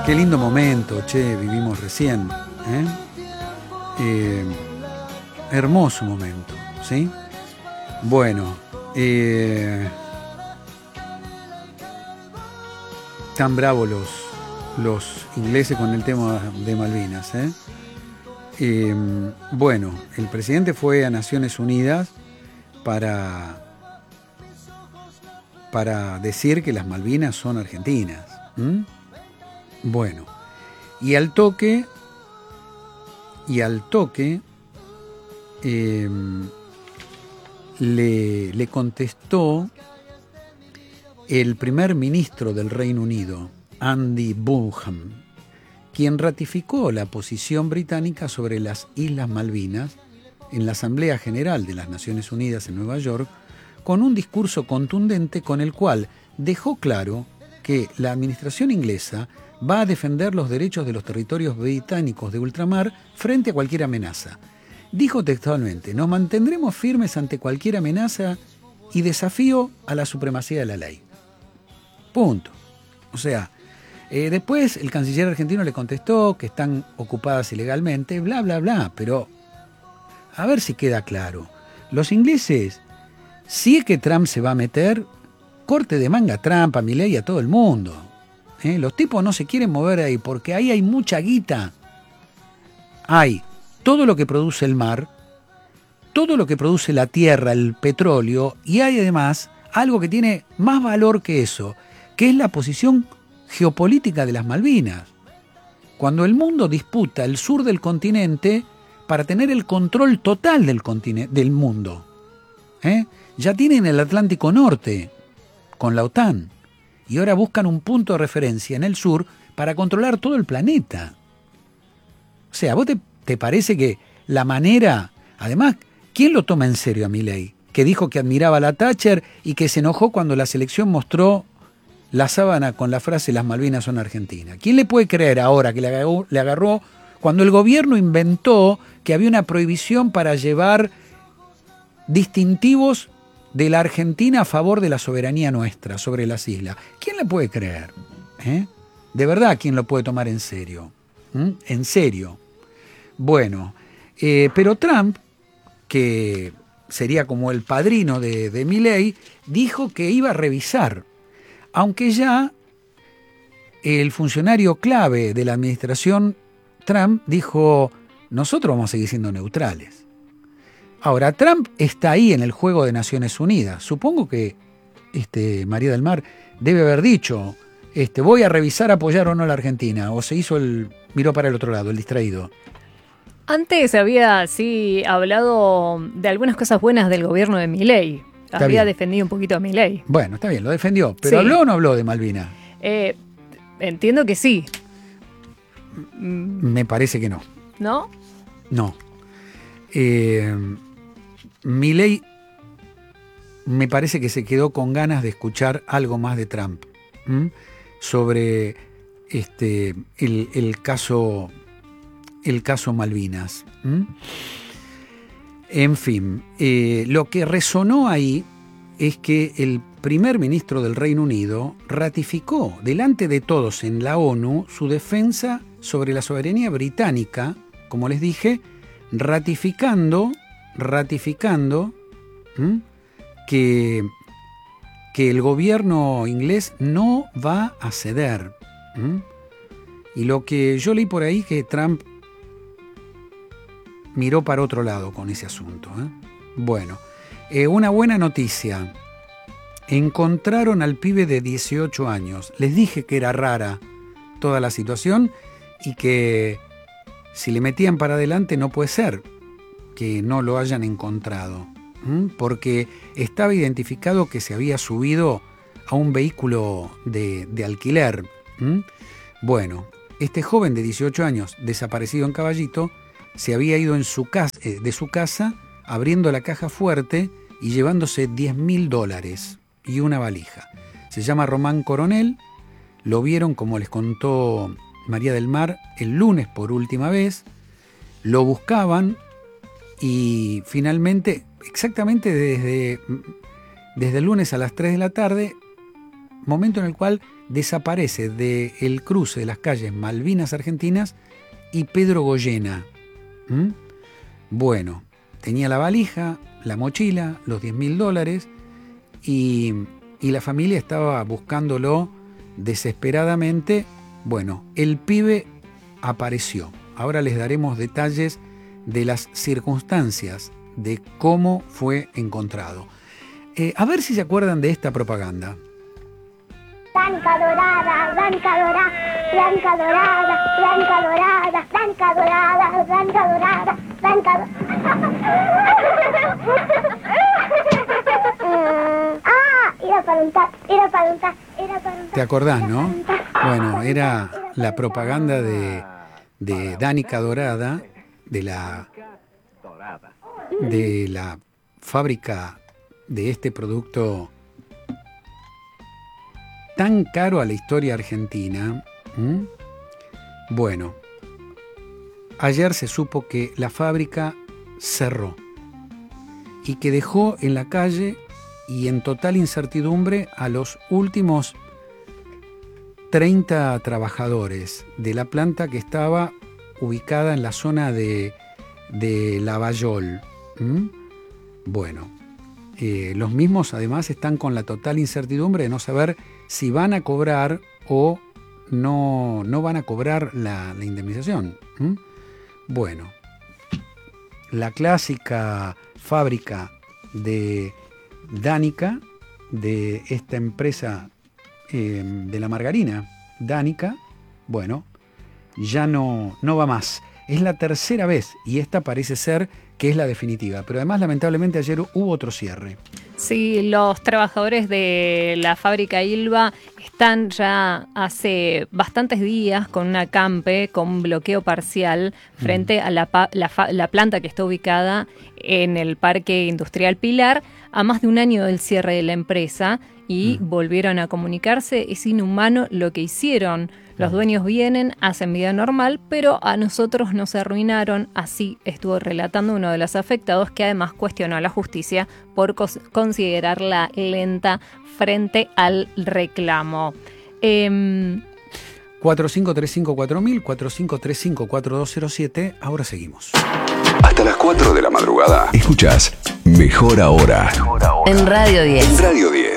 Qué lindo momento, che, vivimos recién. Hermoso momento, ¿sí? Bueno, tan bravos los ingleses con el tema de Malvinas, bueno, el presidente fue a Naciones Unidas para decir que las Malvinas son argentinas. Bueno, y al toque le contestó el primer ministro del Reino Unido, Andy Burnham, quien ratificó la posición británica sobre las Islas Malvinas en la Asamblea General de las Naciones Unidas en Nueva York, con un discurso contundente con el cual dejó claro que la administración inglesa va a defender los derechos de los territorios británicos de ultramar frente a cualquier amenaza. Dijo textualmente: nos mantendremos firmes ante cualquier amenaza y desafío a la supremacía de la ley. Punto. O sea, después el canciller argentino le contestó que están ocupadas ilegalmente, bla, bla, bla, pero a ver si queda claro. Los ingleses, si es que Trump se va a meter, corte de manga a Trump, a Milei y a todo el mundo. Los tipos no se quieren mover ahí porque ahí hay mucha guita. Hay todo lo que produce el mar, todo lo que produce la tierra, el petróleo, y hay además algo que tiene más valor que eso, que es la posición geopolítica de las Malvinas. Cuando el mundo disputa el sur del continente para tener el control total del mundo. Ya tienen el Atlántico Norte con la OTAN y ahora buscan un punto de referencia en el sur para controlar todo el planeta. O sea, ¿vos te parece que la manera... Además, ¿quién lo toma en serio a Milei? Que dijo que admiraba a la Thatcher y que se enojó cuando la selección mostró la sábana con la frase "las Malvinas son argentinas". ¿Quién le puede creer ahora que le agarró cuando el gobierno inventó que había una prohibición para llevar distintivos de la Argentina a favor de la soberanía nuestra sobre las islas? ¿Quién le puede creer? De verdad, ¿quién lo puede tomar en serio? En serio. Bueno, pero Trump, que sería como el padrino de Milei, dijo que iba a revisar, aunque ya el funcionario clave de la administración Trump dijo: nosotros vamos a seguir siendo neutrales. Ahora, Trump está ahí en el juego de Naciones Unidas. Supongo que María del Mar debe haber dicho: voy a revisar, apoyar o no a la Argentina. O se hizo miró para el otro lado, el distraído. Antes había, sí, hablado de algunas cosas buenas del gobierno de Milei. Había defendido un poquito a Milei. Bueno, está bien, lo defendió. ¿Pero sí. ¿Habló o no habló de Malvinas? Entiendo que sí. Me parece que no. ¿No? No. Milei me parece que se quedó con ganas de escuchar algo más de Trump sobre el caso Malvinas. En fin, lo que resonó ahí es que el primer ministro del Reino Unido ratificó delante de todos en la ONU su defensa sobre la soberanía británica, como les dije, ratificando que el gobierno inglés no va a ceder. Y lo que yo leí por ahí, que Trump miró para otro lado con ese asunto. Bueno, una buena noticia. Encontraron al pibe de 18 años. Les dije que era rara toda la situación y que si le metían para adelante no puede ser que no lo hayan encontrado, porque estaba identificado que se había subido a un vehículo de alquiler. Bueno, este joven de 18 años, desaparecido en Caballito, se había ido de su casa abriendo la caja fuerte y llevándose $10.000 y una valija. Se llama Román Coronel. Lo vieron, como les contó María del Mar, el lunes por última vez. Lo buscaban y finalmente, exactamente desde el lunes a las 3 de la tarde, momento en el cual desaparece del cruce de las calles Malvinas Argentinas y Pedro Goyena. Bueno, tenía la valija, la mochila, los $10.000 y la familia estaba buscándolo desesperadamente. Bueno, el pibe apareció. Ahora les daremos detalles de las circunstancias de cómo fue encontrado. A ver si se acuerdan de esta propaganda. Blanca dorada, blanca dorada, blanca dorada, blanca dorada, blanca dorada, blanca dorada, blanca dorada. ¿Te acordás, no? Bueno, era la propaganda de Danica Dorada, de la fábrica de este producto tan caro a la historia argentina. Bueno, ayer se supo que la fábrica cerró y que dejó en la calle y en total incertidumbre a los últimos 30 trabajadores de la planta que estaba ubicada en la zona de Lavallol. Bueno, los mismos además están con la total incertidumbre de no saber si van a cobrar o no van a cobrar la indemnización. Bueno, la clásica fábrica de Danica, de esta empresa de la margarina, Danica, bueno, ya no va más. Es la tercera vez y esta parece ser que es la definitiva. Pero además, lamentablemente, ayer hubo otro cierre. Sí, los trabajadores de la fábrica Ilva están ya hace bastantes días con un acampe, con un bloqueo parcial frente a la planta que está ubicada en el Parque Industrial Pilar, a más de un año del cierre de la empresa, y volvieron a comunicarse. Es inhumano lo que hicieron. Los dueños vienen, hacen vida normal, pero a nosotros nos arruinaron. Así estuvo relatando uno de los afectados, que además cuestionó a la justicia por considerarla lenta frente al reclamo. 45354000, 45354207. Ahora seguimos. Hasta las 4 de la madrugada. Escuchás Mejor Ahora. En Radio 10. En Radio 10.